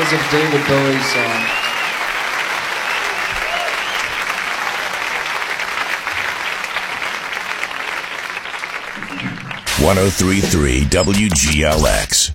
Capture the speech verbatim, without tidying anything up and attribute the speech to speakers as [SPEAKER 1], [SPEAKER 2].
[SPEAKER 1] is a David Bowie song.
[SPEAKER 2] one oh three point three W G L X.